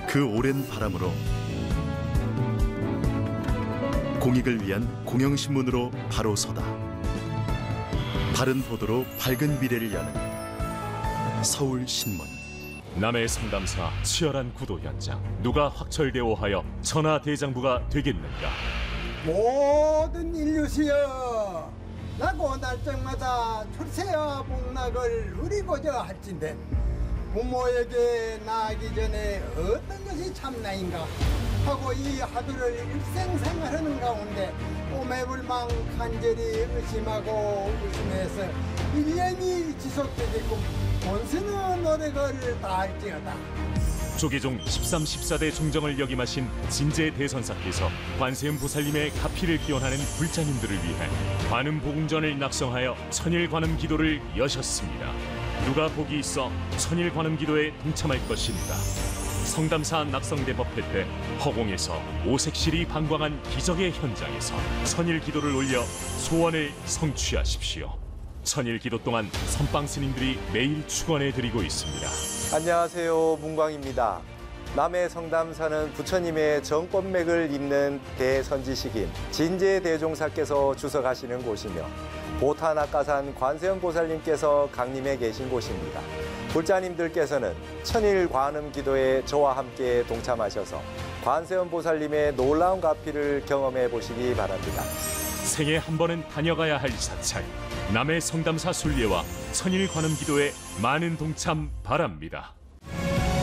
그 오랜 바람으로 공익을 위한 공영신문으로 바로 서다. 바른 보도로 밝은 미래를 여는 서울신문. 남해 상담사 치열한 구도 현장. 누가 확철대오하여 천하대장부가 되겠는가? 모든 인류시여, 나고 날짜마다 출세와 복락을 누리고자 할진대 부모에게 나아가기 전에 어떤 것이 참나인가 하고 이 하루를 일생생활하는 가운데 오매불망 간절히 의심하고 의심해서 1년이 지속되게끔 본스는 노력을 다할지어다. 조계종 13, 14대 종정을 역임하신 진제 대선사께서 관세음 보살님의 가피를 기원하는 불자님들을 위해 관음복음전을 낙성하여 천일관음 기도를 여셨습니다. 누가 복이 있어 천일관음 기도에 동참할 것인가? 성담사 낙성대법회 때 허공에서 오색실이 방광한 기적의 현장에서 천일 기도를 올려 소원을 성취하십시오. 천일 기도 동안 선방 스님들이 매일 축원해 드리고 있습니다. 안녕하세요, 문광입니다. 남해 성담사는 부처님의 정법맥을 잇는 대선지식인 진제대종사께서 주석하시는 곳이며 보타낙가산 관세음 보살님께서 강림해 계신 곳입니다. 불자님들께서는 천일 관음 기도에 저와 함께 동참하셔서 관세음 보살님의 놀라운 가피를 경험해 보시기 바랍니다. 생애 한 번은 다녀가야 할 사찰, 남해 성담사 순례와 천일 관음 기도에 많은 동참 바랍니다.